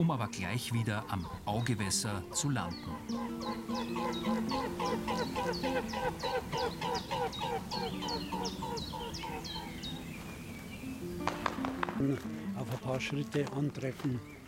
um aber gleich wieder am Augewässer zu landen. Auf ein paar Schritte antreffen